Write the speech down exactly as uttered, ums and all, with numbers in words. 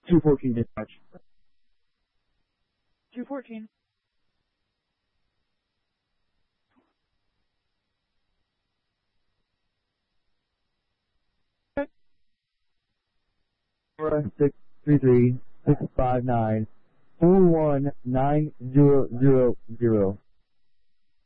two fourteen dispatch. two fourteen. Four six three three six five nine four one nine zero zero zero.